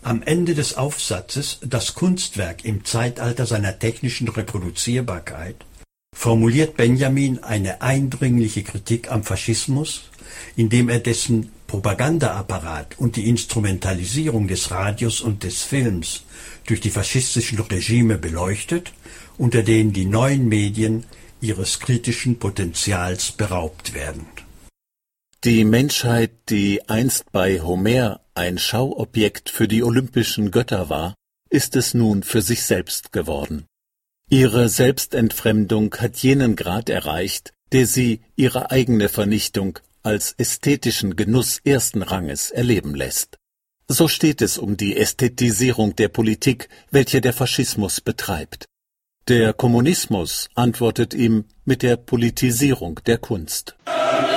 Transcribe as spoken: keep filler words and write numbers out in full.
Am Ende des Aufsatzes "Das Kunstwerk im Zeitalter seiner technischen Reproduzierbarkeit" formuliert Benjamin eine eindringliche Kritik am Faschismus, indem er dessen Propagandaapparat und die Instrumentalisierung des Radios und des Films durch die faschistischen Regime beleuchtet, unter denen die neuen Medien ihres kritischen Potenzials beraubt werden. Die Menschheit, die einst bei Homer ein Schauobjekt für die olympischen Götter war, ist es nun für sich selbst geworden. Ihre Selbstentfremdung hat jenen Grad erreicht, der sie ihre eigene Vernichtung als ästhetischen Genuss ersten Ranges erleben lässt. So steht es um die Ästhetisierung der Politik, welche der Faschismus betreibt. Der Kommunismus antwortet ihm mit der Politisierung der Kunst.